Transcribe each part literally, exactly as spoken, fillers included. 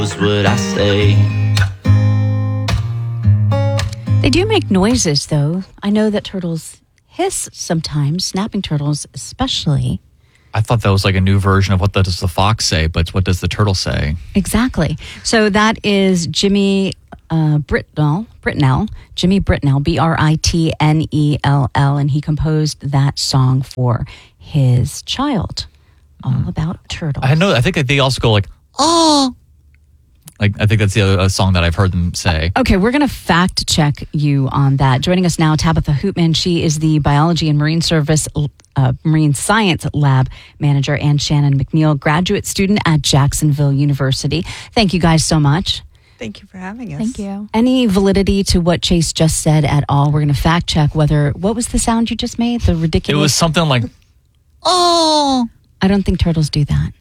What I say. They do make noises, though. I know that turtles hiss sometimes, snapping turtles especially. I thought that was like a new version of what does the fox say, but what does the turtle say? Exactly. So that is Jimmy uh, Britnell, Britnell, Jimmy Britnell, B R I T N E L L, and he composed that song for his child, all mm. about turtles. I know. I think they also go like, oh. Like, I think that's the other song that I've heard them say. Okay, we're going to fact check you on that. Joining us now, Tabitha Hoopman. She is the Biology and Marine Service uh, Marine Science Lab Manager, and Shannon McNeil, graduate student at Jacksonville University. Thank you guys so much. Thank you for having us. Thank you. Any validity to what Chase just said at all? We're going to fact check whether, what was the sound you just made? The ridiculous? It was something like, oh. I don't think turtles do that.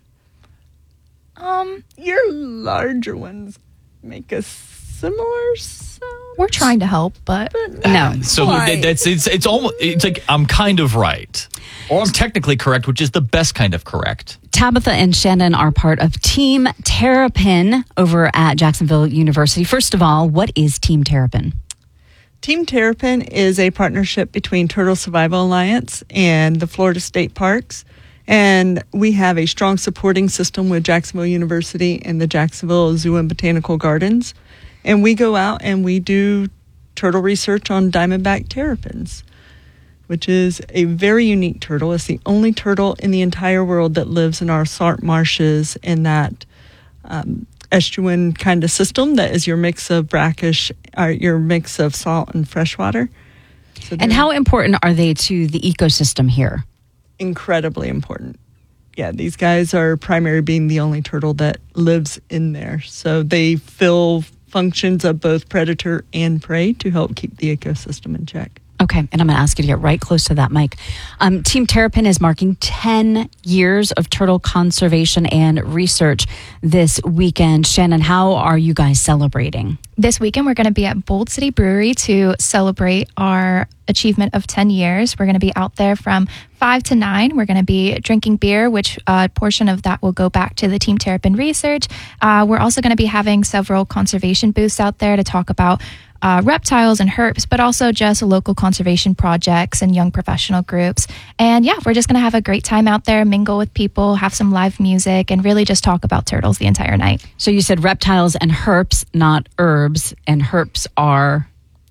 Um, your larger ones make a similar sound. We're trying to help, but, but no. So quite. that's it's it's almost it's like I'm kind of right, or I'm technically correct, which is the best kind of correct. Tabitha and Shannon are part of Team Terrapin over at Jacksonville University. First of all, what is Team Terrapin? Team Terrapin is a partnership between Turtle Survival Alliance and the Florida State Parks. And we have a strong supporting system with Jacksonville University and the Jacksonville Zoo and Botanical Gardens. And we go out and we do turtle research on diamondback terrapins, which is a very unique turtle. It's the only turtle in the entire world that lives in our salt marshes in that um, estuarine kind of system that is your mix of brackish, or your mix of salt and freshwater. So and how important are they to the ecosystem here? Incredibly important. Yeah, these guys are primary being the only turtle that lives in there. So they fill functions of both predator and prey to help keep the ecosystem in check. Okay, and I'm going to ask you to get right close to that mic. Um, Team Terrapin is marking ten years of turtle conservation and research this weekend. Shannon, how are you guys celebrating? This weekend, we're going to be at Bold City Brewery to celebrate our achievement of ten years. We're going to be out there from five to nine. We're going to be drinking beer, which a uh, portion of that will go back to the Team Terrapin research. Uh, we're also going to be having several conservation booths out there to talk about Uh, reptiles and herps, but also just local conservation projects and young professional groups. And yeah, we're just going to have a great time out there, mingle with people, have some live music, and really just talk about turtles the entire night. So you said reptiles and herps, not herbs, and herps are...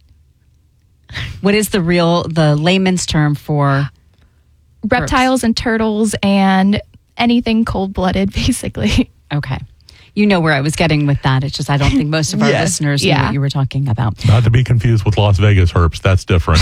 What is the real, the layman's term for... Reptiles herps? And turtles and anything cold-blooded, basically. Okay. You know where I was getting with that. It's just I don't think most of our yeah. listeners knew yeah. what you were talking about. Not to be confused with Las Vegas herps. That's different.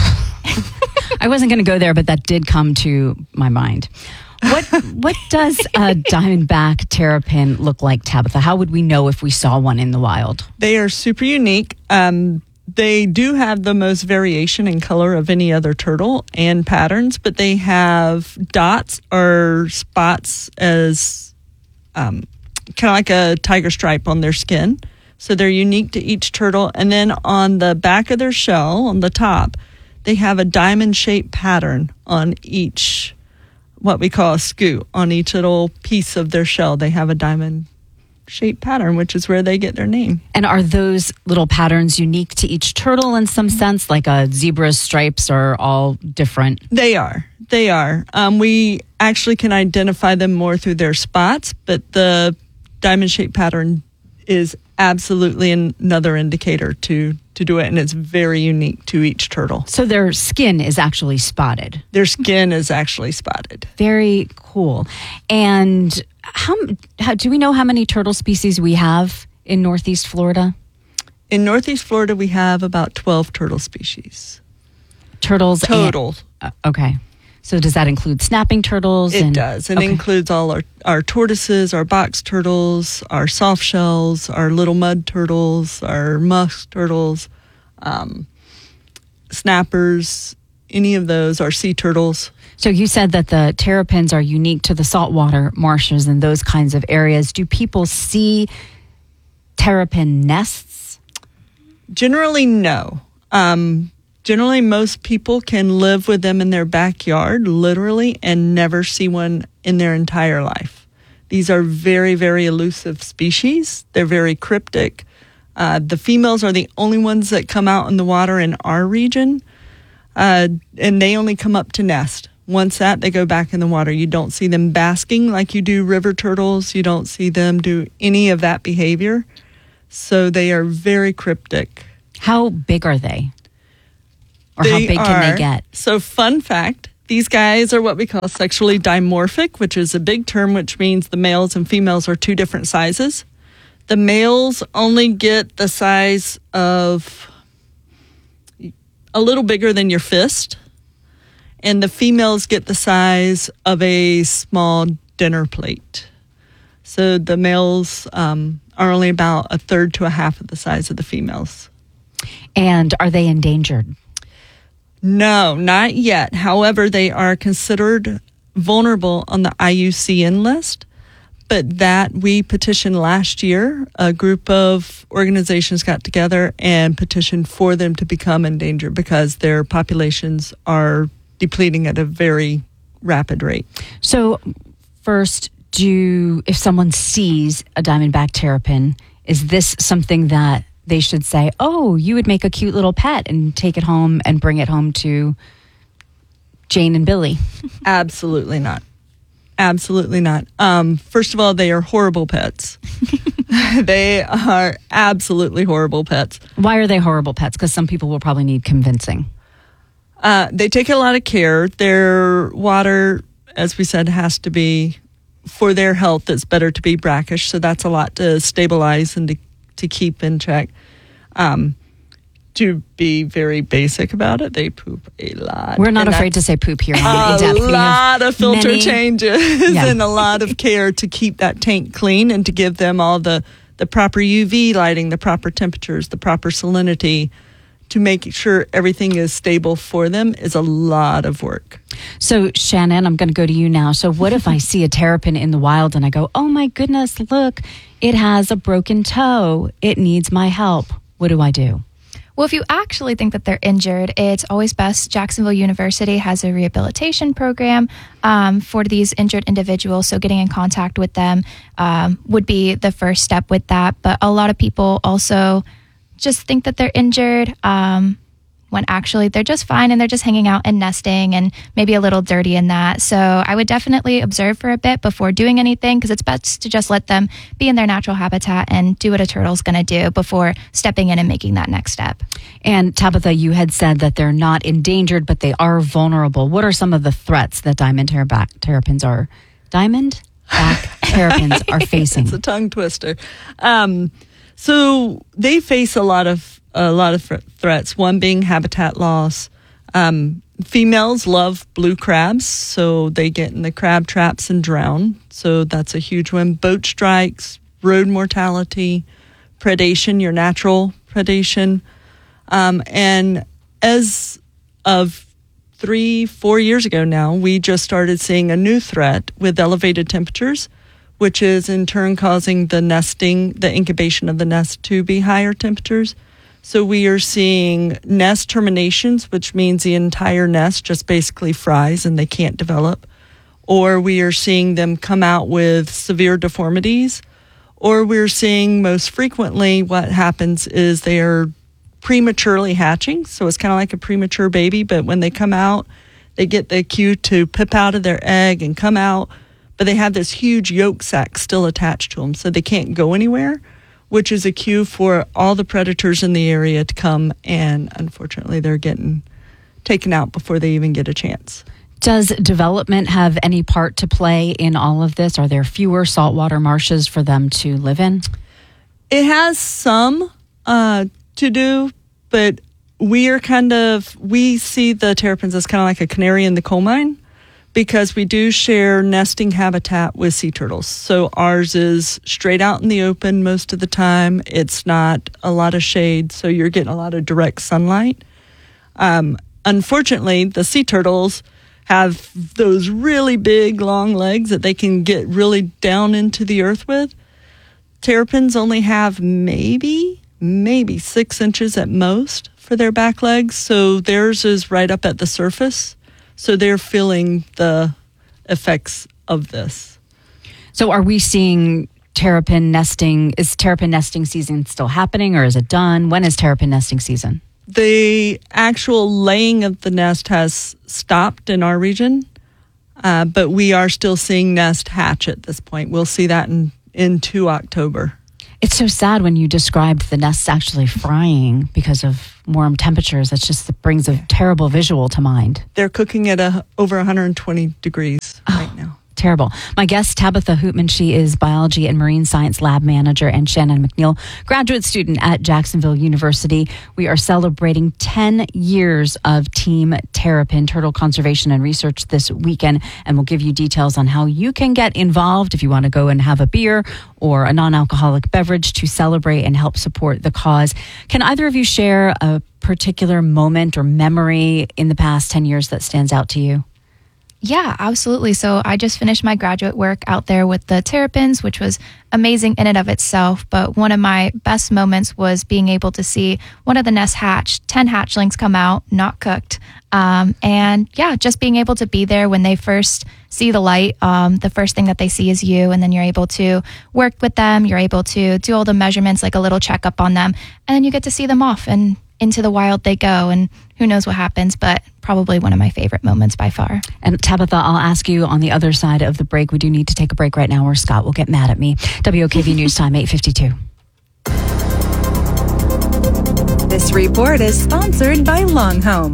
I wasn't going to go there, but that did come to my mind. What what does a diamondback terrapin look like, Tabitha? How would we know if we saw one in the wild? They are super unique. Um, they do have the most variation in color of any other turtle and patterns, but they have dots or spots as... Um, kind of like a tiger stripe on their skin. So they're unique to each turtle. And then on the back of their shell, on the top, they have a diamond-shaped pattern on each, what we call a scoop. On each little piece of their shell, they have a diamond-shaped pattern, which is where they get their name. And are those little patterns unique to each turtle in some sense? Like a zebra's stripes are all different? They are. They are. Um, we actually can identify them more through their spots, but the diamond-shaped pattern is absolutely an- another indicator to, to do it, and it's very unique to each turtle. So their skin is actually spotted. Their skin is actually spotted. Very cool. And how, how do we know how many turtle species we have in Northeast Florida? In Northeast Florida, we have about twelve turtle species. Turtles? Total. And, uh, okay. So does that include snapping turtles? It and, does. It okay. includes all our, our tortoises, our box turtles, our soft shells, our little mud turtles, our musk turtles, um, snappers, any of those, our sea turtles. So you said that the terrapins are unique to the saltwater marshes and those kinds of areas. Do people see terrapin nests? Generally, no. Um, generally, most people can live with them in their backyard, literally, and never see one in their entire life. These are very, very elusive species. They're very cryptic. Uh, the females are the only ones that come out in the water in our region, uh, and they only come up to nest. Once that, they go back in the water. You don't see them basking like you do river turtles. You don't see them do any of that behavior. So they are very cryptic. How big are they? Or They how big are, can they get? So fun fact, these guys are what we call sexually dimorphic, which is a big term, which means the males and females are two different sizes. The males only get the size of a little bigger than your fist, and the females get the size of a small dinner plate. So the males um, are only about a third to a half of the size of the females. And are they endangered? No, not yet. However, they are considered vulnerable on the I U C N list. But that we petitioned last year. A group of organizations got together and petitioned for them to become endangered because their populations are depleting at a very rapid rate. So first, do if someone sees a diamondback terrapin, is this something that they should say, oh, you would make a cute little pet and take it home and bring it home to Jane and Billy? Absolutely not. Absolutely not. Um, first of all, they are horrible pets. They are absolutely horrible pets. Why are they horrible pets? Because some people will probably need convincing. Uh, they take a lot of care. Their water, as we said, has to be, for their health, it's better to be brackish. So that's a lot to stabilize and to, to keep in check. Um, to be very basic about it, they poop a lot. We're not And afraid to say poop here on a In Depth. We have lot of filter many- changes Yeah. and a lot of care to keep that tank clean and to give them all the, the proper U V lighting, the proper temperatures, the proper salinity to make sure everything is stable for them is a lot of work. So, Shannon, I'm going to go to you now. So, what if I see a terrapin in the wild and I go, oh my goodness, look, it has a broken toe. It needs my help. What do I do? Well, if you actually think that they're injured, it's always best. Jacksonville University has a rehabilitation program um, for these injured individuals. So getting in contact with them um, would be the first step with that. But a lot of people also just think that they're injured um, when actually they're just fine and they're just hanging out and nesting and maybe a little dirty in that. So I would definitely observe for a bit before doing anything, because it's best to just let them be in their natural habitat and do what a turtle's going to do before stepping in and making that next step. And Tabitha, you had said that they're not endangered, but they are vulnerable. What are some of the threats that diamond terrapin terrapins are? Diamond back terrapins are facing. It's a tongue twister. Um, so they face a lot of a lot of th- threats. One being habitat loss. Um, females love blue crabs, so they get in the crab traps and drown. So that's a huge one. Boat strikes, road mortality, predation, your natural predation. Um, and as of three, four years ago now, we just started seeing a new threat with elevated temperatures, which is in turn causing the nesting, the incubation of the nest to be higher temperatures. So we are seeing nest terminations, which means the entire nest just basically fries and they can't develop. Or we are seeing them come out with severe deformities. Or we're seeing most frequently what happens is they are prematurely hatching. So it's kind of like a premature baby, but when they come out, they get the cue to pip out of their egg and come out, but they have this huge yolk sac still attached to them, so they can't go anywhere, which is a cue for all the predators in the area to come, and unfortunately they're getting taken out before they even get a chance. Does development have any part to play in all of this? Are there fewer saltwater marshes for them to live in? It has some uh, to do, but we are kind of, we see the terrapins as kind of like a canary in the coal mine, because we do share nesting habitat with sea turtles. So ours is straight out in the open most of the time. It's not a lot of shade, so you're getting a lot of direct sunlight. Um, unfortunately, the sea turtles have those really big, long legs that they can get really down into the earth with. Terrapins only have maybe, maybe six inches at most for their back legs, so theirs is right up at the surface. So they're feeling the effects of this. So are we seeing terrapin nesting? Is terrapin nesting season still happening, or is it done? When is terrapin nesting season? The actual laying of the nest has stopped in our region, uh, but we are still seeing nest hatch at this point. We'll see that in into October. It's so sad when you described the nests actually frying because of warm temperatures. That's just, it brings a terrible visual to mind. They're cooking at a, over one hundred twenty degrees Oh. right now. Terrible. My guest, Tabitha Hootman, she is Biology and Marine Science Lab Manager, and Shannon McNeil, graduate student at Jacksonville University. We are celebrating ten years of Team Terrapin Turtle Conservation and Research this weekend, and we'll give you details on how you can get involved if you want to go and have a beer or a non-alcoholic beverage to celebrate and help support the cause. Can either of you share a particular moment or memory in the past ten years that stands out to you? Yeah, absolutely. So I just finished my graduate work out there with the terrapins, which was amazing in and of itself. But one of my best moments was being able to see one of the nests hatch, ten hatchlings come out, not cooked. Um, and yeah, just being able to be there when they first see the light. Um, the first thing that they see is you, and then you're able to work with them. You're able to do all the measurements, like a little checkup on them, and then you get to see them off and into the wild they go, and who knows what happens, but probably one of my favorite moments by far. And Tabitha, I'll ask you on the other side of the break. We do need to take a break right now or Scott will get mad at me. W O K V News Time, eight fifty-two. This report is sponsored by Long Home.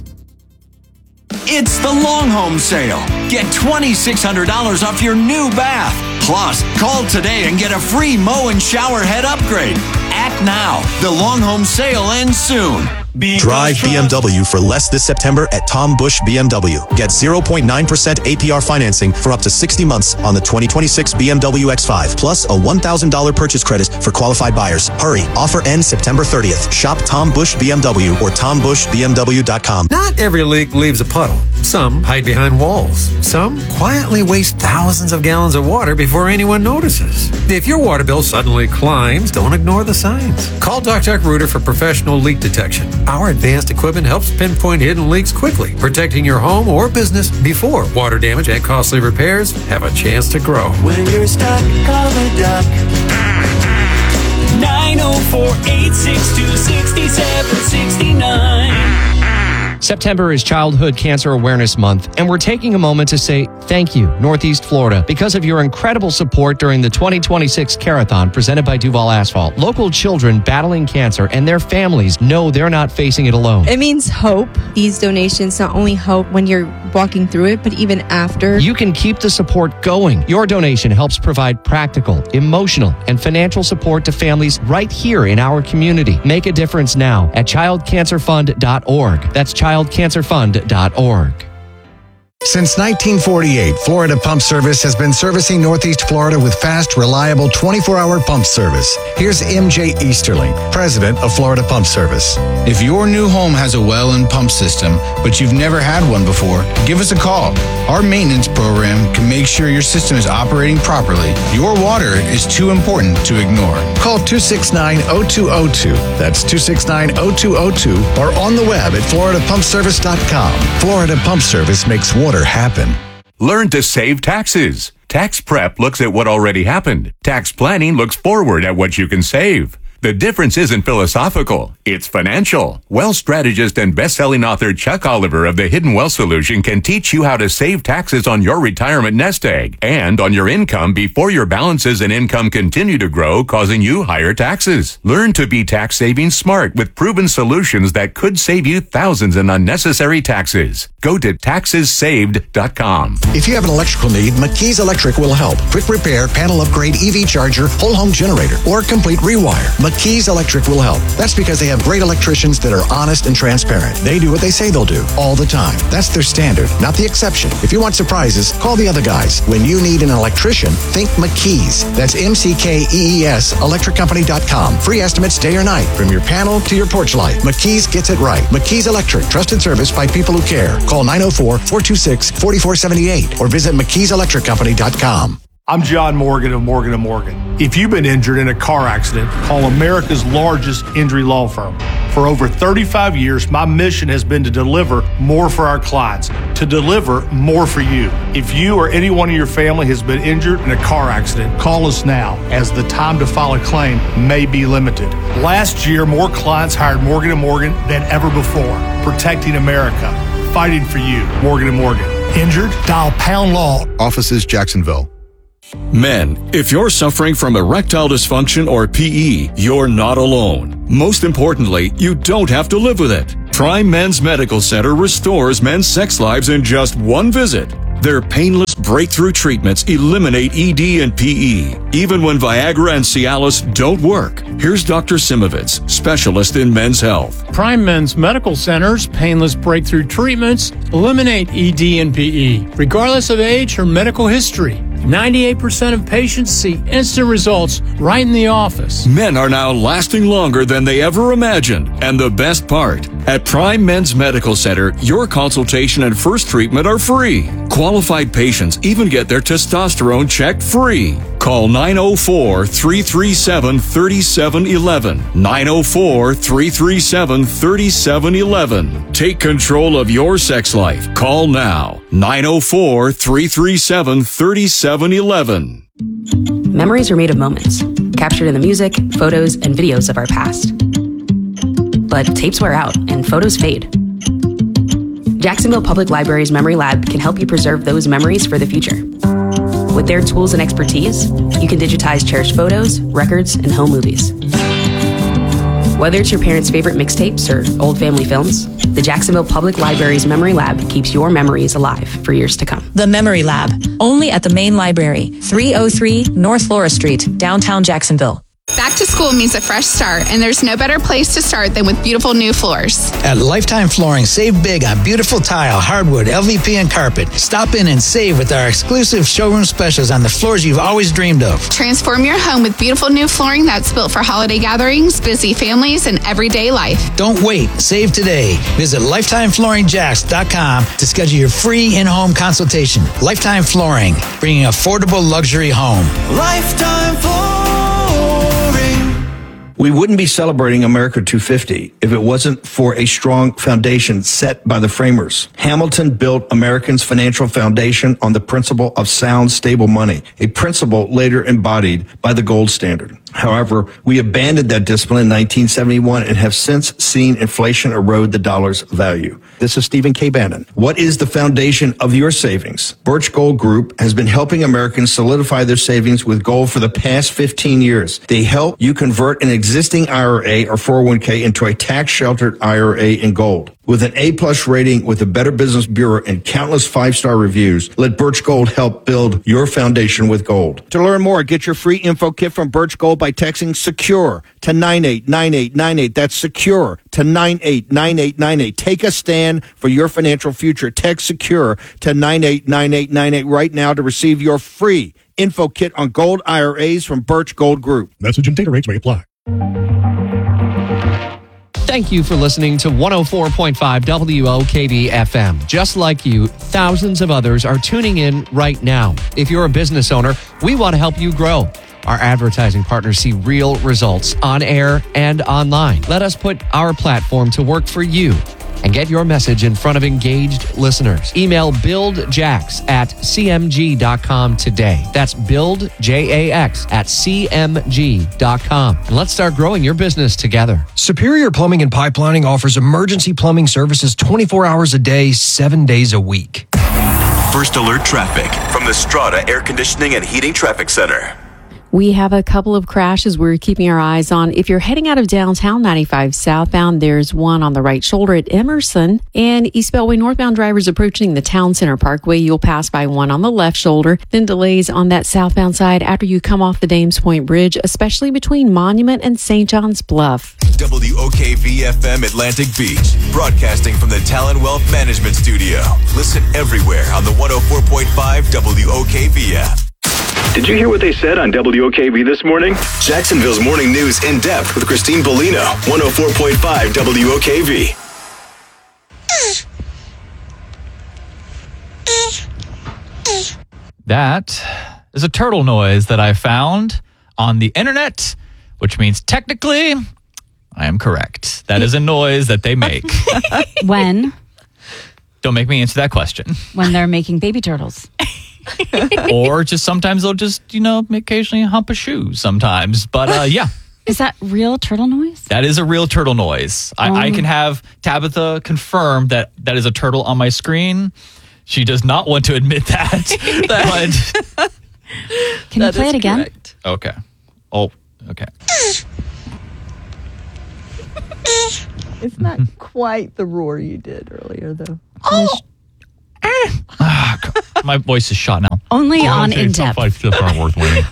It's the Long Home Sale. Get twenty-six hundred dollars off your new bath. Plus, call today and get a free mow and shower head upgrade. Act now. The Long Home Sale ends soon. Drive B M W for less this September at Tom Bush B M W. Get zero point nine percent A P R financing for up to sixty months on the twenty twenty-six B M W X five, plus a one thousand dollars purchase credit for qualified buyers. Hurry, offer ends September thirtieth. Shop Tom Bush B M W or tom bush b m w dot com. Not every leak leaves a puddle. Some hide behind walls. Some quietly waste thousands of gallons of water before anyone notices. If your water bill suddenly climbs, don't ignore the signs. Call Doc Rooter for professional leak detection. Our advanced equipment helps pinpoint hidden leaks quickly, protecting your home or business before water damage and costly repairs have a chance to grow. When you're stuck, call the Duck. nine oh four, eight six two, six seven six nine. September is Childhood Cancer Awareness Month, and we're taking a moment to say thank you, Northeast Florida, because of your incredible support during the twenty twenty-six Carathon presented by Duval Asphalt. Local children battling cancer and their families know they're not facing it alone. It means hope. These donations not only help when you're walking through it, but even after. You can keep the support going. Your donation helps provide practical, emotional, and financial support to families right here in our community. Make a difference now at child cancer fund dot org. That's child cancer fund dot org. Since nineteen forty-eight, Florida Pump Service has been servicing Northeast Florida with fast, reliable twenty-four hour pump service. Here's M J Easterling, president of Florida Pump Service. If your new home has a well and pump system, but you've never had one before, give us a call. Our maintenance program can make sure your system is operating properly. Your water is too important to ignore. Call two six nine, oh two oh two. That's two six nine, oh two oh two, or on the web at florida pump service dot com. Florida Pump Service makes water happen. Learn to save taxes. Tax prep looks at what already happened. Tax planning looks forward at what you can save. The difference isn't philosophical, it's financial. Wealth strategist and best-selling author Chuck Oliver of the Hidden Wealth Solution can teach you how to save taxes on your retirement nest egg and on your income before your balances and income continue to grow, causing you higher taxes. Learn to be tax saving smart with proven solutions that could save you thousands in unnecessary taxes. Go to taxes saved dot com. If you have an electrical need, McKee's Electric will help. Quick repair, panel upgrade, E V charger, whole home generator, or complete rewire. McKee's Electric will help. That's because they have great electricians that are honest and transparent. They do what they say they'll do, all the time. That's their standard, not the exception. If you want surprises, call the other guys. When you need an electrician, think McKee's. That's M C K E E S electric company dot com. Free estimates day or night, from your panel to your porch light. McKee's gets it right. McKee's Electric, trusted service by people who care. Call nine oh four, four two six, four four seven eight or visit mckees electric company dot com. I'm John Morgan of Morgan and Morgan. If you've been injured in a car accident, call America's largest injury law firm. For over thirty-five years, my mission has been to deliver more for our clients, to deliver more for you. If you or anyone in your family has been injured in a car accident, call us now, as the time to file a claim may be limited. Last year, more clients hired Morgan and Morgan than ever before, protecting America, fighting for you. Morgan and Morgan. Injured? Dial pound law. Offices, Jacksonville. Men, if you're suffering from erectile dysfunction or P E, you're not alone. Most importantly, you don't have to live with it. Prime Men's Medical Center restores men's sex lives in just one visit. Their painless breakthrough treatments eliminate E D and P E, even when Viagra and Cialis don't work. Here's Doctor Simovitz, specialist in men's health. Prime Men's Medical Center's painless breakthrough treatments eliminate E D and P E, regardless of age or medical history. ninety-eight percent of patients see instant results right in the office. Men are now lasting longer than they ever imagined. And the best part, at Prime Men's Medical Center, your consultation and first treatment are free. Qualified patients even get their testosterone checked free. Call nine oh four, three three seven, three seven one one. nine oh four, three three seven, three seven one one. Take control of your sex life. Call now. nine oh four, three three seven, three seven one one. Memories are made of moments, captured in the music, photos, and videos of our past. But tapes wear out and photos fade. Jacksonville Public Library's Memory Lab can help you preserve those memories for the future. With their tools and expertise, you can digitize cherished photos, records, and home movies. Whether it's your parents' favorite mixtapes or old family films, the Jacksonville Public Library's Memory Lab keeps your memories alive for years to come. The Memory Lab, only at the main library, three oh three North Flora Street, downtown Jacksonville. Back to school means a fresh start, and there's no better place to start than with beautiful new floors. At Lifetime Flooring, save big on beautiful tile, hardwood, L V P, and carpet. Stop in and save with our exclusive showroom specials on the floors you've always dreamed of. Transform your home with beautiful new flooring that's built for holiday gatherings, busy families, and everyday life. Don't wait. Save today. Visit lifetime flooring jacks dot com to schedule your free in-home consultation. Lifetime Flooring, bringing affordable luxury home. Lifetime Flooring. We wouldn't be celebrating America two fifty if it wasn't for a strong foundation set by the framers. Hamilton built Americans' financial foundation on the principle of sound, stable money, a principle later embodied by the gold standard. However, we abandoned that discipline in nineteen seventy-one and have since seen inflation erode the dollar's value. This is Stephen K. Bannon. What is the foundation of your savings? Birch Gold Group has been helping Americans solidify their savings with gold for the past fifteen years. They help you convert an existing I R A or four oh one k into a tax-sheltered I R A in gold. With an A-plus rating with the Better Business Bureau and countless five-star reviews, let Birch Gold help build your foundation with gold. To learn more, get your free info kit from Birch Gold by texting SECURE to nine eight nine eight nine eight. That's SECURE to nine eight nine eight nine eight. Take a stand for your financial future. Text SECURE to nine eight nine eight nine eight right now to receive your free info kit on gold I R As from Birch Gold Group. Message and data rates may apply. Thank you for listening to one oh four point five W O K B F M. Just like you, thousands of others are tuning in right now. If you're a business owner, we want to help you grow. Our advertising partners see real results on air and online. Let us put our platform to work for you and get your message in front of engaged listeners. Email buildjax at c m g dot com today. That's build, J A X, at c m g dot com. And let's start growing your business together. Superior Plumbing and Pipelining offers emergency plumbing services twenty-four hours a day, seven days a week. First Alert Traffic from the Strata Air Conditioning and Heating Traffic Center. We have a couple of crashes we're keeping our eyes on. If you're heading out of downtown ninety-five southbound, there's one on the right shoulder at Emerson. And East Beltway northbound drivers approaching the Town Center Parkway, you'll pass by one on the left shoulder. Then delays on that southbound side after you come off the Dames Point Bridge, especially between Monument and Saint John's Bluff. W O K V F M Atlantic Beach, broadcasting from the Talon Wealth Management Studio. Listen everywhere on the one oh four point five W O K V app. Did you hear what they said on W O K V this morning? Jacksonville's morning news in depth with Christine Bellino, one oh four point five W O K V. That is a turtle noise that I found on the internet, which means technically I am correct. That is a noise that they make. When? Don't make me answer that question. When they're making baby turtles. Or just sometimes they'll just, you know, occasionally hump a shoe sometimes. But uh, yeah. Is that real turtle noise? That is a real turtle noise. I, Um, I can have Tabitha confirm that that is a turtle on my screen. She does not want to admit that. but Can you play it again? Correct. Okay. Oh, okay. It's not quite the roar you did earlier, though. Oh. Ah, God. My voice is shot now. Only Well, on okay, in top depth. five tips aren't worth winning.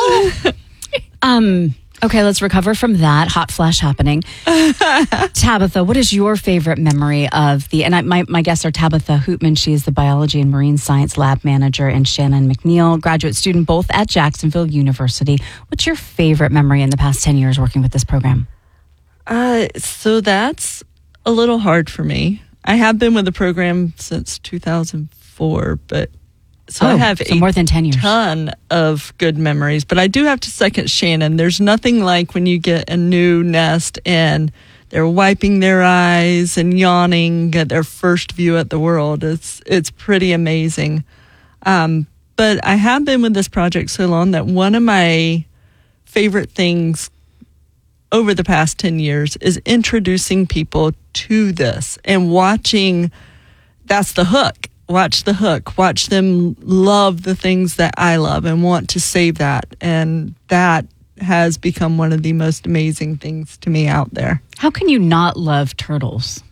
Um. Okay, let's recover from that hot flash happening. Tabitha, what is your favorite memory of the? And I, my my guests are Tabitha Hootman. She is the biology and marine science lab manager, and Shannon McNeil, graduate student, both at Jacksonville University. What's your favorite memory in the past ten years working with this program? Uh, so that's a little hard for me. I have been with the program since two thousand four, but so I Oh, have so a more than ten years. ton of good memories. But I do have to second Shannon. There's nothing like when you get a new nest and they're wiping their eyes and yawning at their first view at the world. It's it's pretty amazing. Um, but I have been with this project so long that one of my favorite things over the past ten years is introducing people to this and watching. That's the hook. Watch the hook. Watch them love the things that I love and want to save that. And that has become one of the most amazing things to me out there. How can you not love turtles?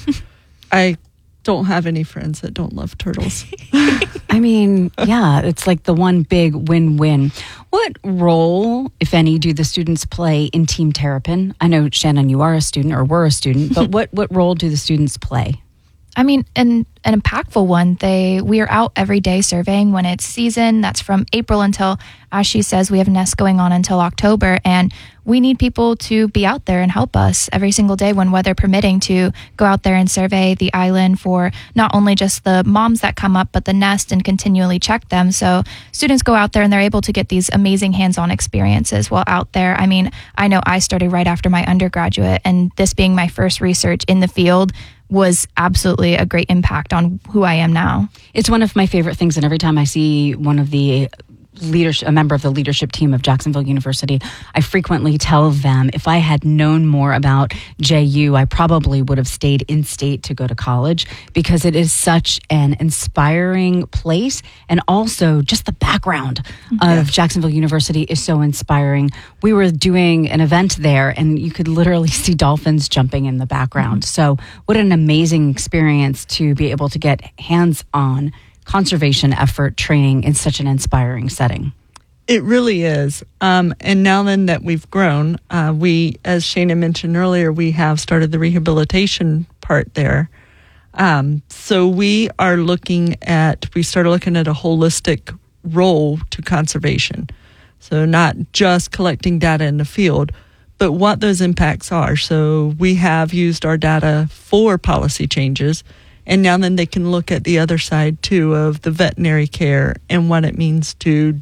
I don't have any friends that don't love turtles. I mean, yeah, it's like the one big win-win. What role, if any, do the students play in Team Terrapin? I know, Shannon, you are a student or were a student, but what, what role do the students play? I mean, an, an impactful one. They we are out every day surveying when it's season. That's from April until, as she says, we have nests going on until October. And we need people to be out there and help us every single day when weather permitting to go out there and survey the island for not only just the moms that come up, but the nest and continually check them. So students go out there and they're able to get these amazing hands-on experiences while out there. I mean, I know I started right after my undergraduate, and this being my first research in the field was absolutely a great impact on who I am now. It's one of my favorite things, and every time I see one of the leadership, a member of the leadership team of Jacksonville University, I frequently tell them if I had known more about J U, I probably would have stayed in state to go to college, because it is such an inspiring place, and also just the background Yeah. of Jacksonville University is so inspiring. We were doing an event there, and you could literally see dolphins jumping in the background. Mm-hmm. So what an amazing experience to be able to get hands-on conservation effort training in such an inspiring setting. It really is. Um, and now then that we've grown, uh, we, as Shana mentioned earlier, we have started the rehabilitation part there. Um, so we are looking at, we started looking at a holistic role to conservation. So not just collecting data in the field, but what those impacts are. So we have used our data for policy changes. And now then they can look at the other side, too, of the veterinary care and what it means to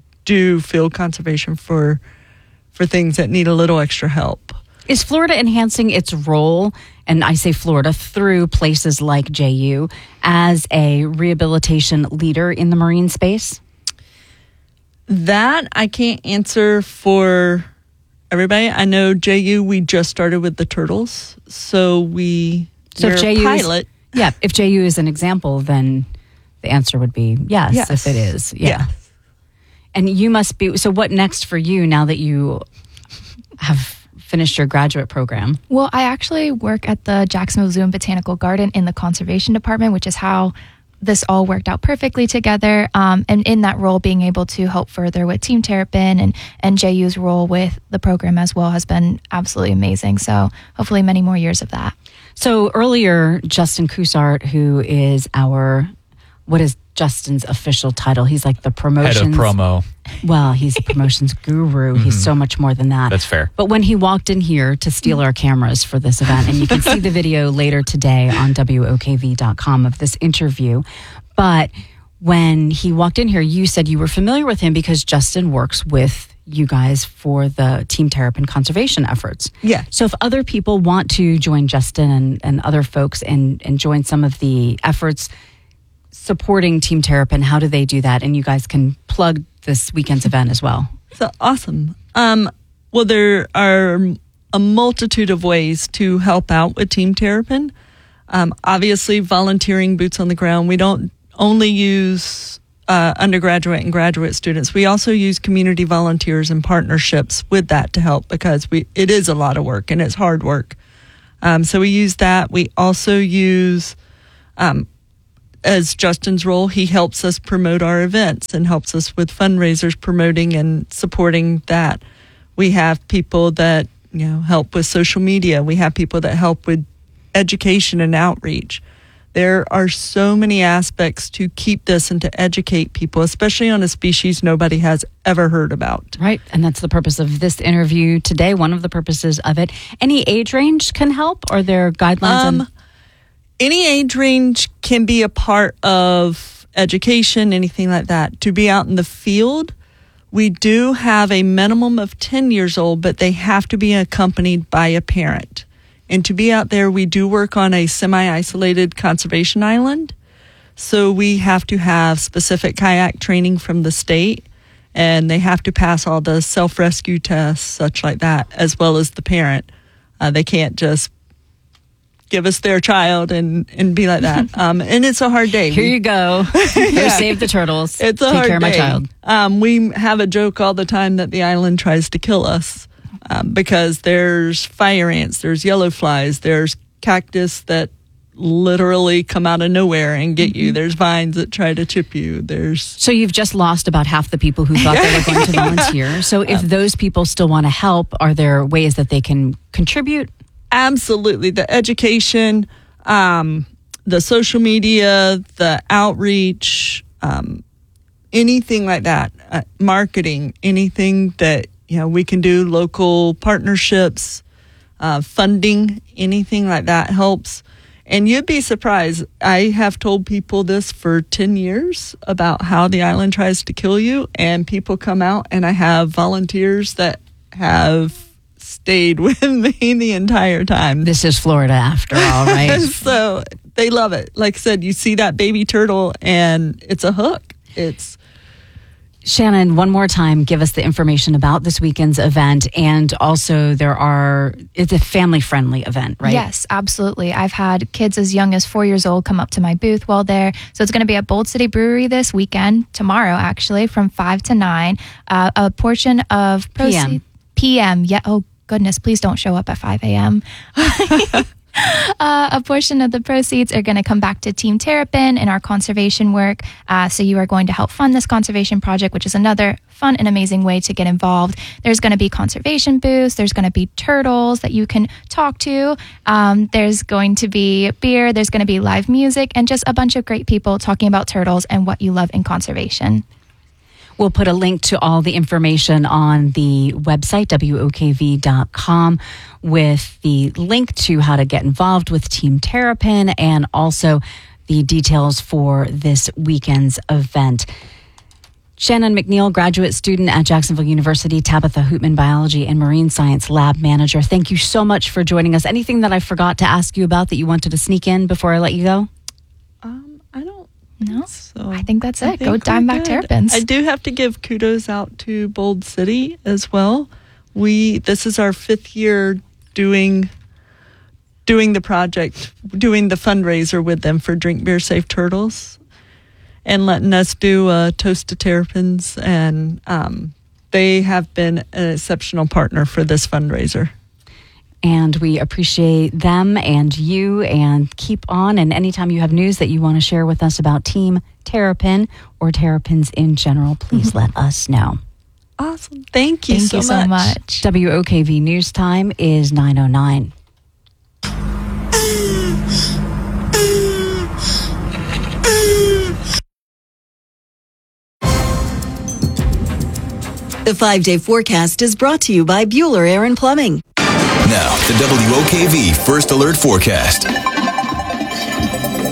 do field conservation for for things that need a little extra help. Is Florida enhancing its role, and I say Florida, through places like J U, as a rehabilitation leader in the marine space? That I can't answer for everybody. I know J U, we just started with the turtles, so we, So we're if J a U is- pilot. Yeah, if J U is an example, then the answer would be yes, Yes. if it is. Yeah. Yeah. And you must be, so what next for you now that you have finished your graduate program? Well, I actually work at the Jacksonville Zoo and Botanical Garden in the conservation department, which is how this all worked out perfectly together. Um, and in that role, being able to help further with Team Terrapin and, and J U's role with the program as well has been absolutely amazing. So hopefully many more years of that. So earlier, Justin Coussart, who is our, what is Justin's official title? He's like the promotions. Head of promo. Well, he's a promotions guru. He's so much more than that. That's fair. But when he walked in here to steal our cameras for this event, and you can see the video later today on W O K V dot com of this interview. But when he walked in here, you said you were familiar with him because Justin works with you guys for the Team Terrapin conservation efforts. Yeah. So if other people want to join Justin and, and other folks and, and join some of the efforts supporting Team Terrapin, how do they do that? And you guys can plug this weekend's event as well. So awesome. Um, well, there are a multitude of ways to help out with Team Terrapin. Um, obviously, volunteering, boots on the ground. We don't only use uh, undergraduate and graduate students. We also use community volunteers and partnerships with that to help, because we it is a lot of work and it's hard work. Um, so we use that. We also use, um, as Justin's role, he helps us promote our events and helps us with fundraisers, promoting and supporting that. We have people that, you know, help with social media. We have people that help with education and outreach. There are so many aspects to keep this and to educate people, especially on a species nobody has ever heard about. Right. And that's the purpose of this interview today. One of the purposes of it. Any age range can help? Are there guidelines? Um, on- any age range can be a part of education, anything like that. To be out in the field, we do have a minimum of ten years old, but they have to be accompanied by a parent. And to be out there, we do work on a semi-isolated conservation island. So we have to have specific kayak training from the state, and they have to pass all the self-rescue tests, such like that, as well as the parent. Uh, they can't just give us their child and, and be like that. Um, and it's a hard day. Here you go. Go save the turtles. It's a Take hard care of my day. child. Um, we have a joke all the time that the island tries to kill us. Um, because there's fire ants, there's yellow flies, there's cactus that literally come out of nowhere and get you. There's vines that try to chip you. There's So you've just lost about half the people who thought they were going to volunteer. So if those people still want to help, are there ways that they can contribute? Absolutely. The education, um, the social media, the outreach, um, anything like that, uh, marketing, anything that you know, we can do, local partnerships, uh, funding, anything like that helps. And you'd be surprised. I have told people this for ten years about how the island tries to kill you, and people come out, and I have volunteers that have stayed with me the entire time. This is Florida after all, right? So they love it. Like I said, you see that baby turtle, and it's a hook. It's Shannon, one more time, give us the information about this weekend's event. And also there are, it's a family-friendly event, right? Yes, absolutely. I've had kids as young as four years old come up to my booth while there. So it's going to be at Bold City Brewery this weekend, tomorrow actually, from five to nine. Uh, a portion of proceeds. P M. Yeah. Oh, goodness, please don't show up at five a.m. Uh, a portion of the proceeds are going to come back to Team Terrapin and our conservation work. Uh, so you are going to help fund this conservation project, which is another fun and amazing way to get involved. There's going to be conservation booths. There's going to be turtles that you can talk to. Um, there's going to be beer. There's going to be live music and just a bunch of great people talking about turtles and what you love in conservation. We'll put a link to all the information on the website, W O K V dot com, with the link to how to get involved with Team Terrapin and also the details for this weekend's event. Shannon McNeil, graduate student at Jacksonville University, Tabitha Hootman, Biology and Marine Science Lab Manager. Thank you so much for joining us. Anything that I forgot to ask you about that you wanted to sneak in before I let you go? Um, I don't No, so. I think that's I it. think Go we're Diamondback good. Terrapins. I do have to give kudos out to Bold City as well. We this is our fifth year doing doing the project, doing the fundraiser with them for Drink Beer Safe Turtles, and letting us do a Toast to Terrapins, and um, they have been an exceptional partner for this fundraiser. And we appreciate them and you, and keep on. And anytime you have news that you want to share with us about Team Terrapin or Terrapins in general, please mm-hmm. let us know. Awesome. Thank you, Thank so, you so much. much. W O K V News Time is nine oh nine. The five-day forecast is brought to you by Bueller Air and Plumbing. Now, the W O K V First Alert Forecast.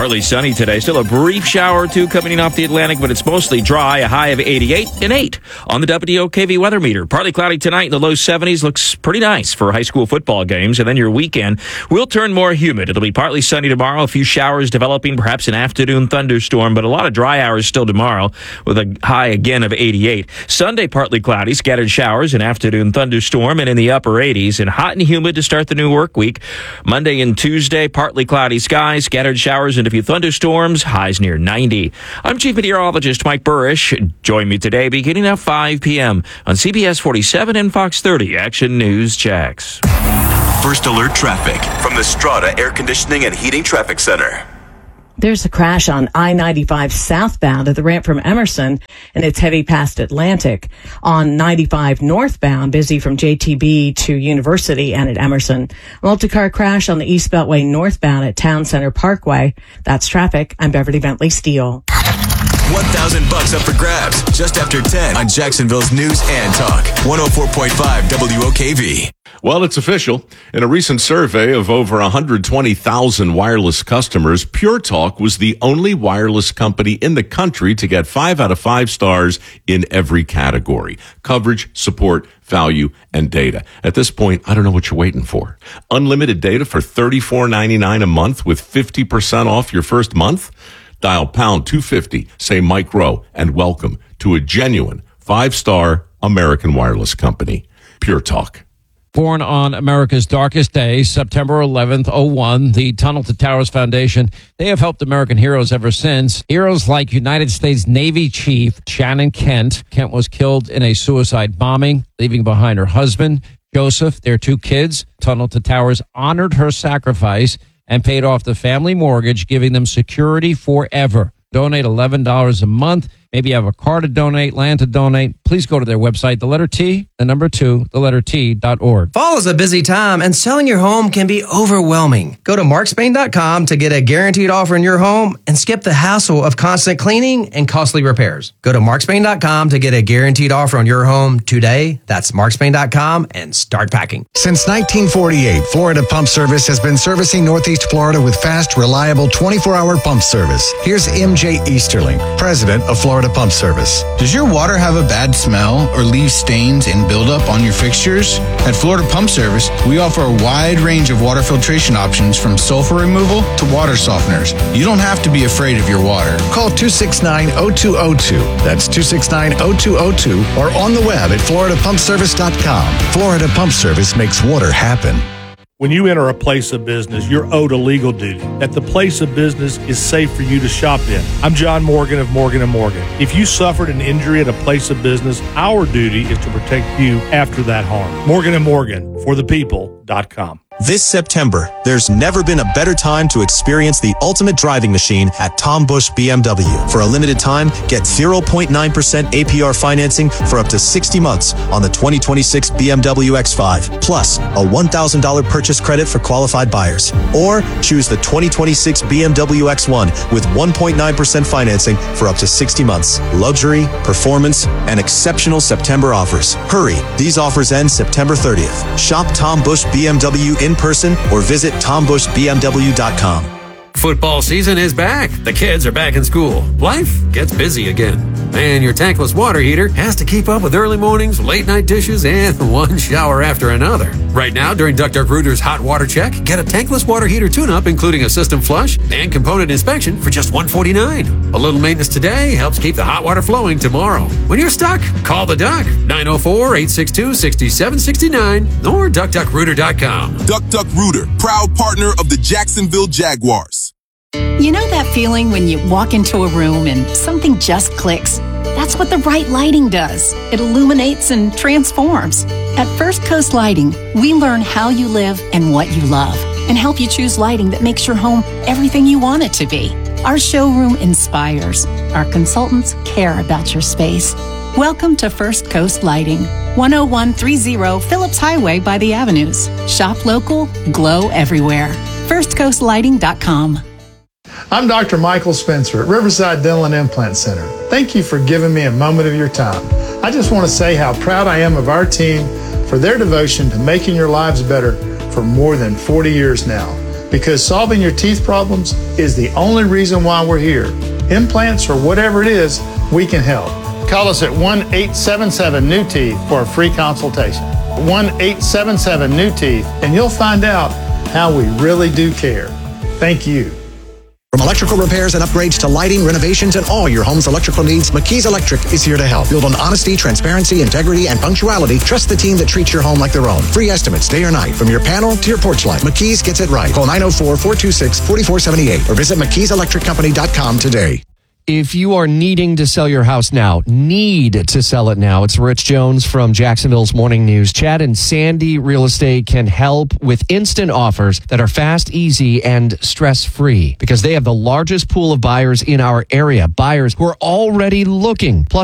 Partly sunny today. Still a brief shower or two coming in off the Atlantic, but it's mostly dry. A high of eighty-eight and eight on the W O K V weather meter. Partly cloudy tonight in the low seventies. Looks pretty nice for high school football games. And then your weekend will turn more humid. It'll be partly sunny tomorrow. A few showers developing, perhaps an afternoon thunderstorm, but a lot of dry hours still tomorrow with a high again of eighty-eight. Sunday, partly cloudy, scattered showers, an afternoon thunderstorm, and in the upper eighties. And hot and humid to start the new work week. Monday and Tuesday, partly cloudy skies, scattered showers, and a few thunderstorms, highs near ninety. I'm Chief Meteorologist Mike Burrish. Join me today beginning at five p.m. on C B S forty-seven and Fox thirty Action News Jax. First Alert Traffic from the Strata Air Conditioning and Heating Traffic Center. There's a crash on I ninety-five southbound at the ramp from Emerson, and it's heavy past Atlantic. On ninety-five northbound, busy from J T B to University and at Emerson. A multi-car crash on the East Beltway northbound at Town Center Parkway. That's traffic. I'm Beverly Bentley Steele. one thousand bucks up for grabs just after ten on Jacksonville's News and Talk. one oh four point five W O K V. Well, it's official. In a recent survey of over one hundred twenty thousand wireless customers, Pure Talk was the only wireless company in the country to get five out of five stars in every category: coverage, support, value, and data. At this point, I don't know what you're waiting for. Unlimited data for thirty-four ninety-nine a month with fifty percent off your first month? Dial pound two fifty, say Mike Rowe, and welcome to a genuine five-star American wireless company. Pure Talk. Born on America's darkest day, September eleventh, oh one, the Tunnel to Towers Foundation, they have helped American heroes ever since. Heroes like United States Navy Chief Shannon Kent. Kent was killed in a suicide bombing, leaving behind her husband, Joseph, their two kids. Tunnel to Towers honored her sacrifice and paid off the family mortgage, giving them security forever. Donate eleven dollars a month. Maybe you have a car to donate, land to donate. Please go to their website, the letter T, the number two, the letter T dot org. Fall is a busy time, and selling your home can be overwhelming. Go to mark spain dot com to get a guaranteed offer in your home and skip the hassle of constant cleaning and costly repairs. Go to mark spain dot com to get a guaranteed offer on your home today. That's mark spain dot com and start packing. Since nineteen forty-eight, Florida Pump Service has been servicing Northeast Florida with fast, reliable twenty-four hour pump service. Here's M J Easterling, president of Florida Pump Service. Does your water have a bad smell or leave stains and buildup on your fixtures? At Florida Pump Service, we offer a wide range of water filtration options from sulfur removal to water softeners. You don't have to be afraid of your water. Call two six nine, oh two oh two. That's two six nine, oh two oh two or on the web at florida pump service dot com. Florida Pump Service makes water happen. When you enter a place of business, you're owed a legal duty that the place of business is safe for you to shop in. I'm John Morgan of Morgan and Morgan. If you suffered an injury at a place of business, our duty is to protect you after that harm. Morgan and Morgan, for the people dot com. This September, there's never been a better time to experience the ultimate driving machine at Tom Busch B M W. For a limited time, get zero point nine percent A P R financing for up to sixty months on the twenty twenty-six B M W X five, plus a one thousand dollars purchase credit for qualified buyers. Or choose the twenty twenty-six B M W X one with one point nine percent financing for up to sixty months. Luxury, performance, and exceptional September offers. Hurry, these offers end September thirtieth. Shop Tom Busch B M W in person or visit tom busch b m w dot com. Football season is back. The kids are back in school. Life gets busy again. And your tankless water heater has to keep up with early mornings, late night dishes, and one shower after another. Right now, during Duck Duck Rooter's Hot Water Check, get a tankless water heater tune-up, including a system flush and component inspection for just one hundred forty-nine dollars. A little maintenance today helps keep the hot water flowing tomorrow. When you're stuck, call the Duck, nine oh four, eight six two, six seven six nine or duck duck rooter dot com. Duck Duck Rooter, proud partner of the Jacksonville Jaguars. You know that feeling when you walk into a room and something just clicks? That's what the right lighting does. It illuminates and transforms. At First Coast Lighting, we learn how you live and what you love, and help you choose lighting that makes your home everything you want it to be. Our showroom inspires. Our consultants care about your space. Welcome to First Coast Lighting, one oh one thirty Phillips Highway by the Avenues. Shop local, glow everywhere. first coast lighting dot com. I'm Doctor Michael Spencer at Riverside Dental and Implant Center. Thank you for giving me a moment of your time. I just want to say how proud I am of our team for their devotion to making your lives better for more than forty years now. because solving your teeth problems is the only reason why we're here. Implants or whatever it is, we can help. Call us at one eight seven seven new teeth for a free consultation. one eight seven seven new teeth, and you'll find out how we really do care. Thank you. From electrical repairs and upgrades to lighting, renovations, and all your home's electrical needs, McKee's Electric is here to help. Build on honesty, transparency, integrity, and punctuality. Trust the team that treats your home like their own. Free estimates day or night, from your panel to your porch light. McKee's gets it right. Call nine oh four, four two six, four four seven eight or visit mckees electric company dot com today. If you are needing to sell your house now, need to sell it now, it's Rich Jones from Jacksonville's Morning News. Chad and Sandy Real Estate can help with instant offers that are fast, easy, and stress-free because they have the largest pool of buyers in our area, buyers who are already looking. Plus,